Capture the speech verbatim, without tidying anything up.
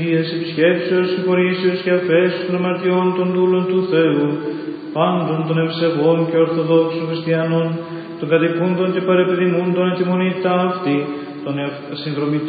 Επισκέψεως, συγχωρήσεως και αφέσεως των αμαρτιών των δούλων του Θεού, πάντων των ευσεβών και ορθοδόξων χριστιανών, των κατοικούντων και παρεπιδημούντων τη μονή ταύτη, των συνδρομητών